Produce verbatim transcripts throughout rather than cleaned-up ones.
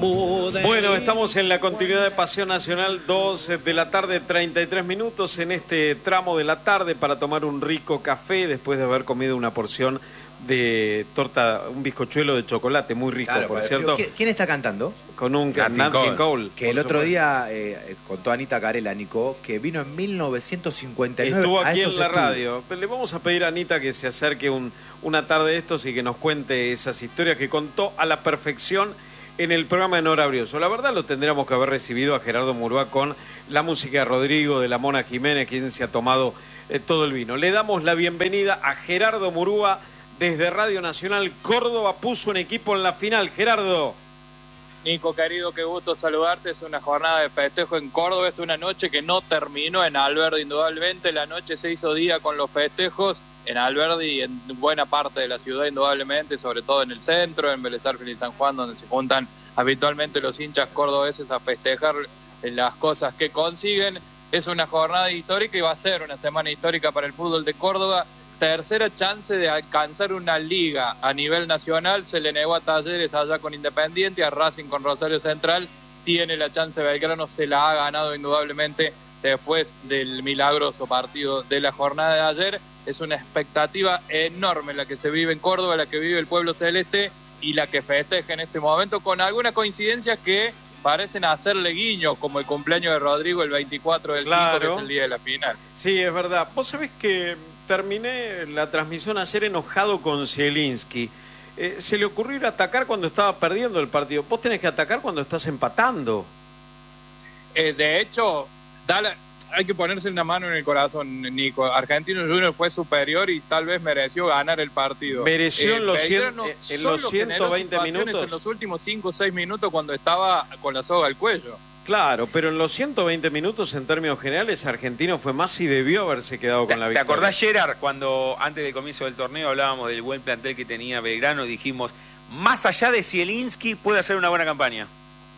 Bueno, estamos en la continuidad de Pasión Nacional, dos de la tarde, treinta y tres minutos, en este tramo de la tarde para tomar un rico café después de haber comido una porción de torta, un bizcochuelo de chocolate, muy rico, claro, por cierto. ¿Quién está cantando? Con un Nat King Nat King Cole. Cole. Que el otro día eh, contó Anita Carela, Nico, que vino en mil novecientos cincuenta y nueve. Estuvo a aquí estos en la estudios. radio. Pero le vamos a pedir a Anita que se acerque un, una tarde de estos y que nos cuente esas historias que contó a la perfección en el programa de Nora Brioso. La verdad lo tendríamos que haber recibido a Gerardo Murúa con la música de Rodrigo, de la Mona Jiménez, quien se ha tomado eh, todo el vino. Le damos la bienvenida a Gerardo Murúa desde Radio Nacional Córdoba. Puso un equipo en la final. Gerardo. Nico, querido, qué gusto saludarte. Es una jornada de festejo en Córdoba. Es una noche que no terminó en Alberdi, indudablemente. La noche se hizo día con los festejos en Alberdi y en buena parte de la ciudad, indudablemente, sobre todo en el centro, en Vélez Sarsfield y San Juan, donde se juntan habitualmente los hinchas cordobeses a festejar las cosas que consiguen. Es una jornada histórica y va a ser una semana histórica para el fútbol de Córdoba. Tercera chance de alcanzar una liga a nivel nacional. Se le negó a Talleres allá con Independiente, a Racing con Rosario Central. Tiene la chance Belgrano, se la ha ganado indudablemente después del milagroso partido de la jornada de ayer. Es una expectativa enorme la que se vive en Córdoba, la que vive el pueblo celeste y la que festeja en este momento, con algunas coincidencias que parecen hacerle guiño, como el cumpleaños de Rodrigo el veinticuatro del Claro. cinco, que es el día de la final. Sí, es verdad. Vos sabés que terminé la transmisión ayer enojado con Zielinski. Eh, se le ocurrió ir a atacar cuando estaba perdiendo el partido. Vos tenés que atacar cuando estás empatando. Eh, de hecho, da la- hay que ponerse una mano en el corazón, Nico. Argentinos Juniors fue superior y tal vez mereció ganar el partido. Mereció en los cien- Belgrano eh, en solo los ciento generó veinte situaciones minutos. en los últimos cinco o seis minutos cuando estaba con la soga al cuello. Claro, pero en los ciento veinte minutos en términos generales Argentino fue más y debió haberse quedado con la ¿Te victoria. acordás, Gerard, cuando antes del comienzo del torneo hablábamos del buen plantel que tenía Belgrano y dijimos, más allá de Zielinski puede hacer una buena campaña?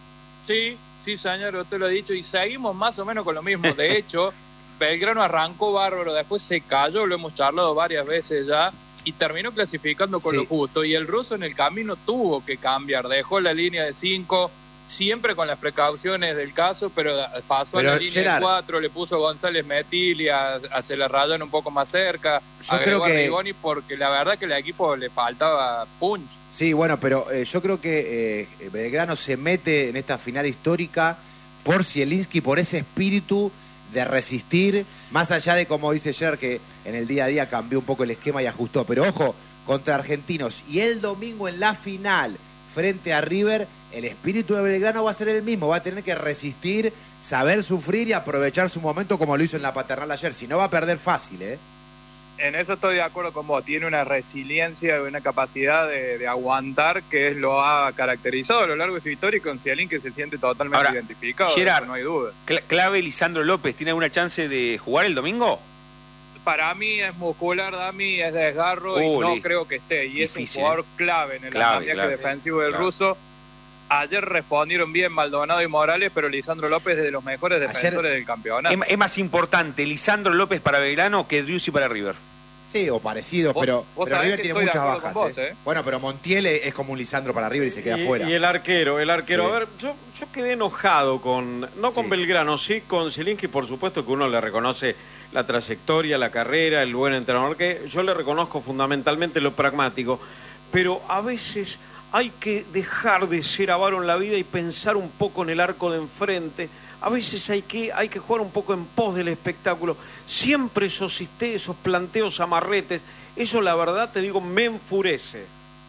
Sí, sí, señor, usted lo ha dicho, y seguimos más o menos con lo mismo. De hecho, Belgrano arrancó bárbaro, después se cayó, lo hemos charlado varias veces ya, y terminó clasificando con Sí. lo justo. Y el ruso en el camino tuvo que cambiar, dejó la línea de cinco, siempre con las precauciones del caso, pero pasó Pero, a la línea Gerard, de cuatro, le puso González Metil a, a se la rayan un poco más cerca, Yo agregó creo a que- Rigoni, porque la verdad que al equipo le faltaba punch. Sí, bueno, pero eh, yo creo que eh, Belgrano se mete en esta final histórica por Zielinski, por ese espíritu de resistir, más allá de, como dice Gerard, que en el día a día cambió un poco el esquema y ajustó. Pero ojo, contra Argentinos y el domingo en la final frente a River, el espíritu de Belgrano va a ser el mismo, va a tener que resistir, saber sufrir y aprovechar su momento como lo hizo en la Paternal ayer. Si no, va a perder fácil, ¿eh? En eso estoy de acuerdo con vos. Tiene una resiliencia y una capacidad de, de aguantar que es, lo ha caracterizado a lo largo de su historia, y con Cialín que se siente totalmente Ahora, identificado. Gerard, de eso no hay dudas. Cla- clave Lisandro López, ¿tiene alguna chance de jugar el domingo? Para mí es muscular, Dami, es desgarro Uh, y no li- creo que esté. Y difícil, es un jugador clave en el Clave, andamiaje clave. defensivo del Clave. ruso. Ayer respondieron bien Maldonado y Morales, pero Lisandro López es de los mejores Ayer- defensores del campeonato. Es, es más importante Lisandro López para Belgrano que Driussi para River. Sí, o parecido, Vos- pero, vos pero sabés River que tiene estoy de muchas acuerdo bajas. con vos, ¿eh? ¿eh? Bueno, pero Montiel es como un Lisandro para River y se queda y, fuera. y el arquero, el arquero. Sí. A ver, yo, yo quedé enojado con, no con Sí. Belgrano, sí con Zielinski, por supuesto que uno le reconoce la trayectoria, la carrera, el buen entrenador, que yo le reconozco fundamentalmente lo pragmático, pero a veces hay que dejar de ser avaro en la vida y pensar un poco en el arco de enfrente. A veces hay que, hay que jugar un poco en pos del espectáculo. Siempre esos, siste- esos planteos amarretes, eso la verdad te digo, me enfurece.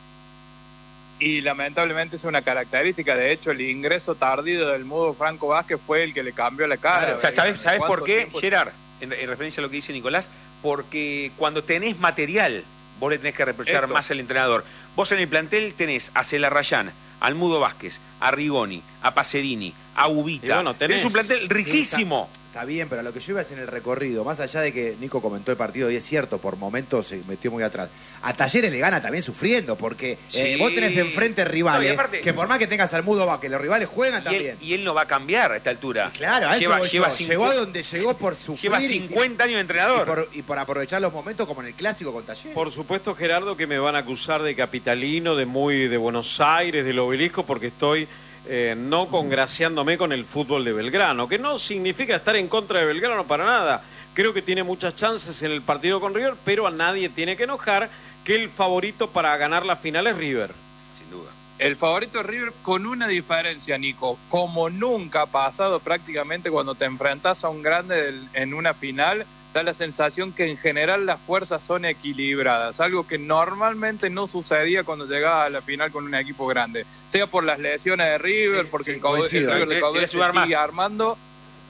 Y lamentablemente es una característica. De hecho, el ingreso tardío del mudo Franco Vázquez fue el que le cambió la cara. Claro, O sea, ¿sabes, ¿sabes por ¿Cuánto qué, tiempo? Gerard? En, en referencia a lo que dice Nicolás, porque cuando tenés material, vos le tenés que reprochar Eso. más al entrenador. Vos en el plantel tenés a Celarrayán, al Mudo Vázquez, a Rigoni, a Pacerini, a Ubita. Y bueno, tenés- tenés un plantel riquísimo. Sí, está, está bien, pero lo que yo iba es en el recorrido, más allá de que Nico comentó el partido y es cierto, por momentos se metió muy atrás. A Talleres le gana también sufriendo, porque eh, Sí. vos tenés enfrente rivales, No, y aparte- que por más que tengas al Mudo va, que los rivales juegan Y también. él, y él no va a cambiar a esta altura. Claro, a eso lleva, voy lleva yo. cincu- Llegó a donde llegó por sufrir. Lleva y- cincuenta años de y entrenador. por, y por aprovechar los momentos como en el clásico con Talleres. Por supuesto, Gerardo, que me van a acusar de capitalino, de muy de Buenos Aires, del Obelisco, porque estoy eh, no congraciándome con el fútbol de Belgrano, que no significa estar en contra de Belgrano para nada. Creo que tiene muchas chances en el partido con River, pero a nadie tiene que enojar que el favorito para ganar la final es River. Sin duda. El favorito es River con una diferencia, Nico. Como nunca ha pasado prácticamente cuando te enfrentas a un grande del, en una final, da la sensación que en general las fuerzas son equilibradas, algo que normalmente no sucedía cuando llegaba a la final con un equipo grande, sea por las lesiones de River, sí, porque sí, el, Cau- el River de Caudel se sigue armando.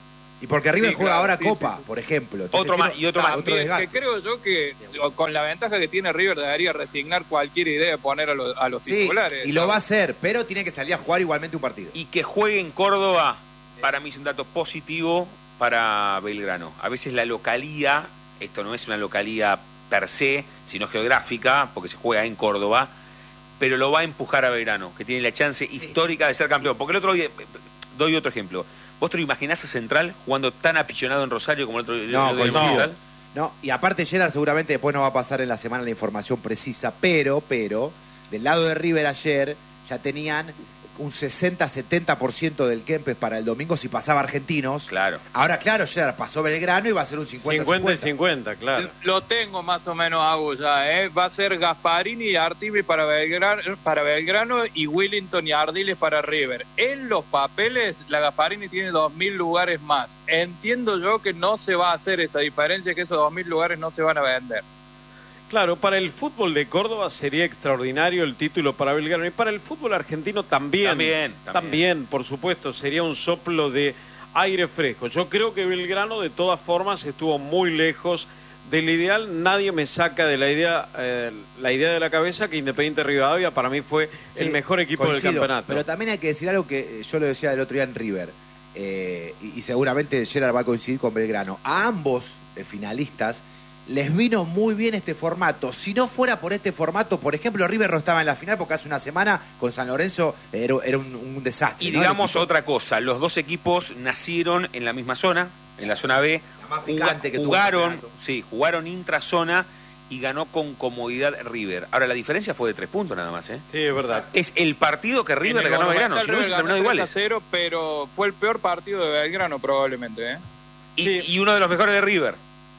Y porque River Sí, juega claro, ahora sí, Copa, sí, sí. por ejemplo. Entonces, Otro más, quiero- y otro más. otro También, desgaste. que creo yo que con la ventaja que tiene River debería resignar cualquier idea de poner a los, a los Sí, titulares. y lo va a hacer, pero tiene que salir a jugar igualmente un partido. Y que juegue en Córdoba, para mí es un dato positivo para Belgrano. A veces la localía, esto no es una localía per se, sino geográfica, porque se juega en Córdoba, pero lo va a empujar a Belgrano, que tiene la chance histórica de ser campeón. Porque el otro día, doy otro ejemplo. ¿Vos te lo imaginás a Central jugando tan apichonado en Rosario como el otro día? No, el otro día en coincido. Central? No, y aparte Gerard seguramente después nos va a pasar en la semana la información precisa, pero, pero, del lado de River ayer ya tenían un sesenta setenta por ciento del Kempes para el domingo si pasaba Argentinos. Claro. Ahora, claro, Gerard pasó Belgrano y va a ser un cincuenta cincuenta y cincuenta, claro. Lo tengo más o menos, Agus, ya, ¿eh? Va a ser Gasparini y Artibi para Belgrano, para Belgrano y Willington y Ardiles para River. En los papeles, la Gasparini tiene dos mil lugares más. Entiendo yo que no se va a hacer esa diferencia, que esos dos mil lugares no se van a vender. Claro, para el fútbol de Córdoba sería extraordinario el título para Belgrano y para el fútbol argentino también. También, también. También, por supuesto, sería un soplo de aire fresco. Yo creo que Belgrano de todas formas estuvo muy lejos del ideal. Nadie me saca de la idea eh, la idea de la cabeza que Independiente Rivadavia para mí fue Sí, el mejor equipo coincido, del campeonato. Pero también hay que decir algo que eh, yo lo decía el otro día en River, eh, y, y seguramente Gerard va a coincidir con Belgrano. A ambos eh, finalistas les vino muy bien este formato. Si no fuera por este formato, por ejemplo, River no estaba en la final porque hace una semana con San Lorenzo era, era un, un desastre. Y ¿no? digamos El equipo- otra cosa, los dos equipos nacieron en la misma zona, en la zona B, La más picante que tuvo el jugaron, campeonato. sí, jugaron intrazona y ganó con comodidad River. Ahora la diferencia fue de tres puntos nada más, ¿eh? Sí, es verdad. Es el partido que River En le el ganó a Monumental, Belgrano, si no River hubiesen ganó terminado tres a iguales. cero, pero fue el peor partido de Belgrano probablemente, ¿eh? Y, Sí. y uno de los mejores de River.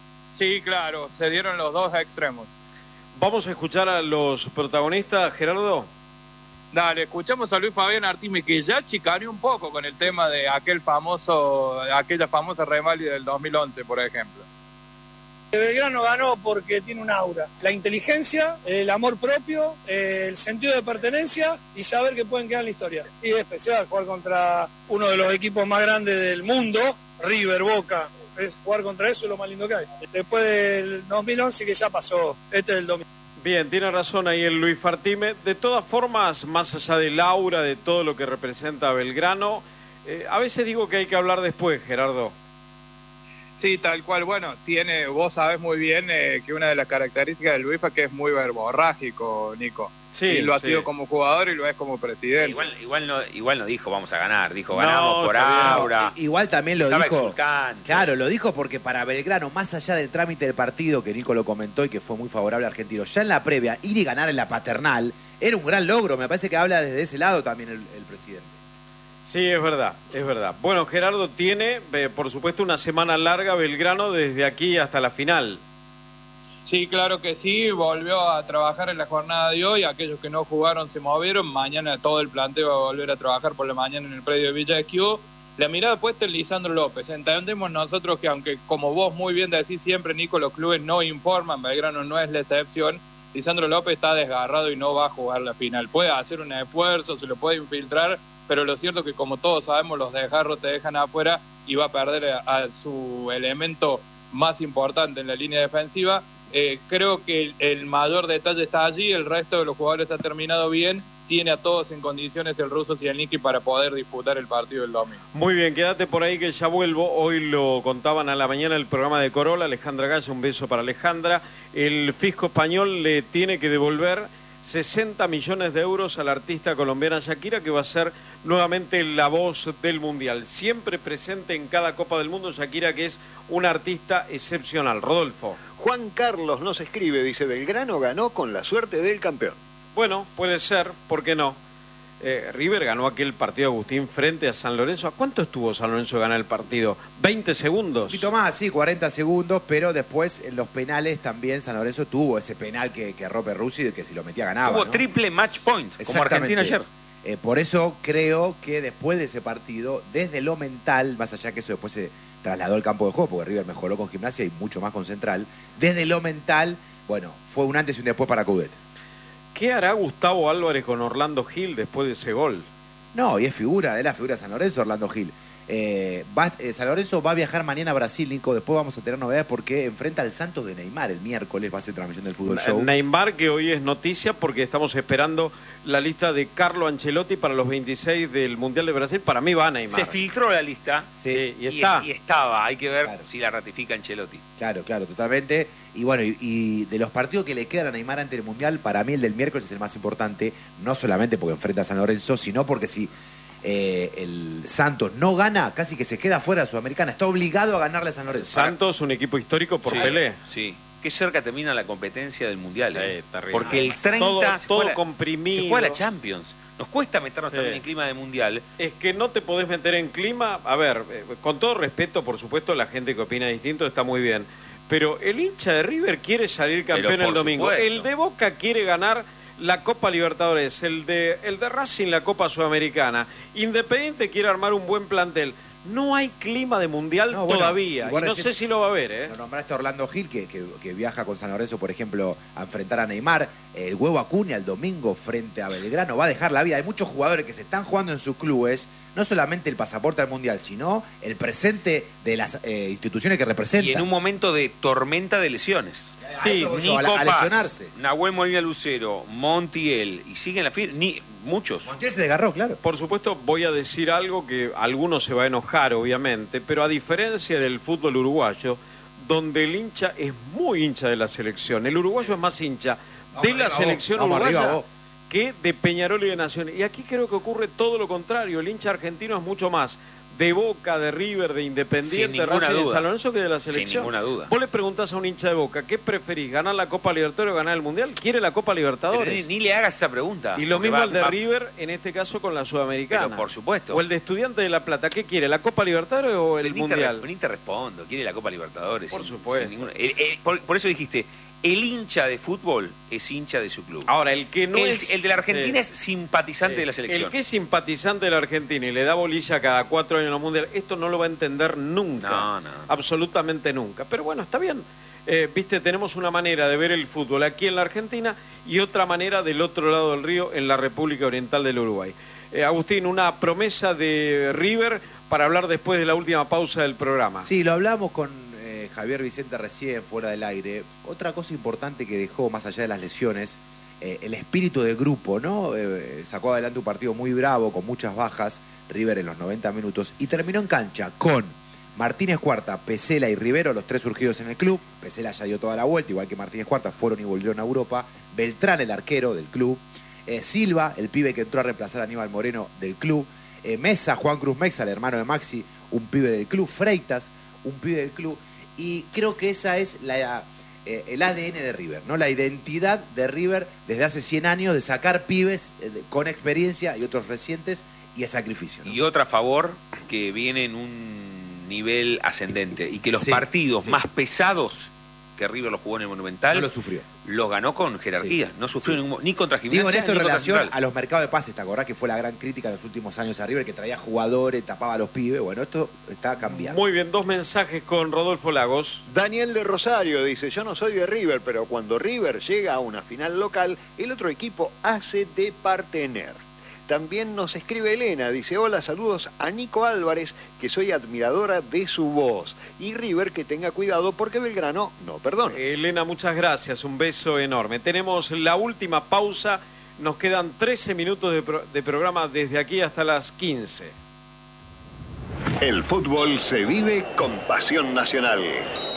Sí, claro, se dieron los dos extremos. Vamos a escuchar a los protagonistas, Gerardo. Dale, escuchamos a Luis Fabián Artime, que ya chicaneó un poco con el tema de aquel famoso, aquella famosa reválida del dos mil once, por ejemplo. Belgrano ganó porque tiene un aura. La inteligencia, el amor propio, eh, el sentido de pertenencia y saber que pueden quedar en la historia. Y es especial jugar contra uno de los equipos más grandes del mundo, River, Boca. Es jugar contra eso es lo más lindo que hay. Después del dos mil once que ya pasó, este es el dos mil. Bien, tiene razón ahí el Luis Fartime. De todas formas, más allá del aura, de todo lo que representa Belgrano, eh, a veces digo que hay que hablar después, Gerardo. Sí, tal cual. Bueno, tiene, vos sabés muy bien eh, que una de las características de Luis es que es muy verborrágico, Nico. Sí, y lo ha sí. sido como jugador y lo es como presidente. Igual, igual, no, igual no dijo vamos a ganar, dijo No, ganamos por está bien. aura. Igual también lo Estaba dijo. exultante. Claro, lo dijo porque para Belgrano, más allá del trámite del partido, que Nico lo comentó y que fue muy favorable a Argentino, ya en la previa, ir y ganar en la paternal, era un gran logro. Me parece que habla desde ese lado también el, el presidente. Sí, es verdad, es verdad. Bueno, Gerardo tiene, eh, por supuesto, una semana larga Belgrano desde aquí hasta la final. Sí, claro que sí, volvió a trabajar en la jornada de hoy, aquellos que no jugaron se movieron, mañana todo el planteo va a volver a trabajar por la mañana en el predio de Villa Esquiú. La mirada puesta en Lisandro López, entendemos nosotros que aunque como vos muy bien decís siempre, Nico, los clubes no informan, Belgrano no es la excepción, Lisandro López está desgarrado y no va a jugar la final, puede hacer un esfuerzo, se lo puede infiltrar, pero lo cierto es que como todos sabemos los desgarros te dejan afuera y va a perder a, a su elemento más importante en la línea defensiva. Eh, creo que el, el mayor detalle está allí, el resto de los jugadores ha terminado bien, tiene a todos en condiciones el ruso Zielnicki para poder disputar el partido del domingo. Muy bien, quédate por ahí que ya vuelvo. Hoy lo contaban a la mañana el programa de Corolla, Alejandra Gaya, un beso para Alejandra. El fisco español le tiene que devolver sesenta millones de euros a la artista colombiana Shakira, que va a ser nuevamente la voz del Mundial. Siempre presente en cada Copa del Mundo, Shakira, que es una artista excepcional. Rodolfo. Juan Carlos nos escribe, dice, Belgrano ganó con la suerte del campeón. Bueno, puede ser, ¿por qué no? Eh, River ganó aquel partido, Agustín, frente a San Lorenzo. ¿A cuánto estuvo San Lorenzo de ganar el partido? ¿veinte segundos? Un poquito más, sí, cuarenta segundos, pero después en los penales también San Lorenzo tuvo ese penal que, que rompe Rusi, de que si lo metía ganaba. Hubo ¿no? triple match point, como Argentina ayer. Eh, por eso creo que después de ese partido, desde lo mental, más allá que eso después se trasladó al campo de juego, porque River mejoró con Gimnasia y mucho más con Central, desde lo mental, bueno, fue un antes y un después para Coudet. ¿Qué hará Gustavo Álvarez con Orlando Gil después de ese gol? No, y es figura, es la figura de San Lorenzo, Orlando Gil. Eh, va, eh, San Lorenzo va a viajar mañana a Brasil, Nico. Después vamos a tener novedades porque enfrenta al Santos de Neymar el miércoles. Va a ser transmisión del Fútbol Show. Neymar, que hoy es noticia porque estamos esperando la lista de Carlo Ancelotti para los veintiséis del Mundial de Brasil. Para mí va Neymar. Se filtró la lista. Sí, y y, está. y estaba. Hay que ver Claro. si la ratifica Ancelotti. Claro, claro, totalmente. Y bueno, y, y de los partidos que le quedan a Neymar ante el Mundial, para mí el del miércoles es el más importante. No solamente porque enfrenta a San Lorenzo, sino porque si eh, el Santos no gana, casi que se queda fuera de Sudamericana. Está obligado a ganarle a San Lorenzo. Santos, un equipo histórico por Sí, Pelé. Sí. Qué cerca termina la competencia del Mundial. ¿eh? Sí, terrible. Porque el treinta Todo- se todo juega la- comprimido. Se juega la Champions. Nos cuesta meternos Sí. también en clima de Mundial. Es que no te podés meter en clima. A ver, eh, con todo respeto, por supuesto, la gente que opina distinto está muy bien. Pero el hincha de River quiere salir campeón Pero por el domingo. supuesto. El de Boca quiere ganar la Copa Libertadores. El de, el de Racing la Copa Sudamericana. Independiente quiere armar un buen plantel. No hay clima de mundial No, bueno, todavía. igual Y no recién- sé si lo va a haber, ¿eh? Lo nombraste a Orlando Gil, que, que, que viaja con San Lorenzo, por ejemplo, a enfrentar a Neymar. El Huevo Acuña el domingo frente a Belgrano va a dejar la vida. Hay muchos jugadores que se están jugando en sus clubes, no solamente el pasaporte al Mundial, sino el presente de las eh, instituciones que representan. Y en un momento de tormenta de lesiones. A Sí, eso voy yo, Nico a, la- a Paz, lesionarse. Nahuel Molina Lucero, Montiel, y siguen la fila, ni muchos. Montiel se desgarró, claro. Por supuesto, voy a decir algo que algunos se va a enojar, obviamente, pero a diferencia del fútbol uruguayo, donde el hincha es muy hincha de la selección, el uruguayo es más hincha Vamos de la arriba, selección vos. Vamos uruguaya arriba, vos. que de Peñarol y de Naciones. Y aquí creo que ocurre todo lo contrario, el hincha argentino es mucho más de Boca, de River, de Independiente, Sin ninguna Racing, de duda. San Lorenzo que de la Sin selección. ninguna duda. Vos le preguntás a un hincha de Boca, ¿qué preferís, ganar la Copa Libertadores o ganar el Mundial? Quiere la Copa Pero Libertadores. ni, ni le hagas esa pregunta. Y lo porque mismo va- el de va- River, en este caso con la Sudamericana. Pero por supuesto. O el de Estudiantes de La Plata, ¿qué quiere? ¿La Copa Libertadores o el ni te Mundial? re- Ni te respondo, quiere la Copa Libertadores. Por sin- supuesto. sin ninguna- el- el- por, por eso dijiste, el hincha de fútbol es hincha de su club. Ahora, el que no el, es... el de la Argentina sí, es simpatizante sí. de la selección. El que es simpatizante de la Argentina y le da bolilla cada cuatro años en los mundiales, esto no lo va a entender nunca. No, no. Absolutamente nunca. Pero bueno, está bien. Eh, Viste, tenemos una manera de ver el fútbol aquí en la Argentina y otra manera del otro lado del río en la República Oriental del Uruguay. Eh, Agustín, una promesa de River para hablar después de la última pausa del programa. Sí, lo hablamos con eh, Javier Vicente recién, fuera del aire. Otra cosa importante que dejó, más allá de las lesiones, eh, el espíritu de grupo, ¿no? Eh, sacó adelante un partido muy bravo, con muchas bajas, River en los noventa minutos, y terminó en cancha con Martínez Cuarta, Pesela y Rivero, los tres surgidos en el club. Pesela ya dio toda la vuelta, igual que Martínez Cuarta, fueron y volvieron a Europa. Beltrán, el arquero del club. Eh, Silva, el pibe que entró a reemplazar a Aníbal Moreno del club. Eh, Mesa, Juan Cruz Mexa, el hermano de Maxi, un pibe del club. Freitas, un pibe del club. Y creo que esa es la, eh, el A D N de River, ¿no? La identidad de River desde hace cien años de sacar pibes eh, de- con experiencia y otros recientes y el sacrificio, ¿no? Y otra a favor, que viene en un nivel ascendente y que los Sí, partidos sí. más pesados que River los jugó en el Monumental, No lo sufrió. los ganó con jerarquía. Sí, No sufrió sí. ningún- ni contra Gimnasia Digo en esto en ni contra relación Central. a los mercados de pases, ¿te acordás que fue la gran crítica en los últimos años a River, que traía jugadores, tapaba a los pibes? Bueno, esto está cambiando. Muy bien, dos mensajes con Rodolfo Lagos. Daniel de Rosario dice, yo no soy de River, pero cuando River llega a una final local, el otro equipo hace de partener. También nos escribe Elena, dice, hola, saludos a Nico Álvarez, que soy admiradora de su voz. Y River que tenga cuidado porque Belgrano no perdona. Elena, muchas gracias, un beso enorme. Tenemos la última pausa, nos quedan trece minutos de, pro- de programa desde aquí hasta las quince. El fútbol se vive con pasión nacional.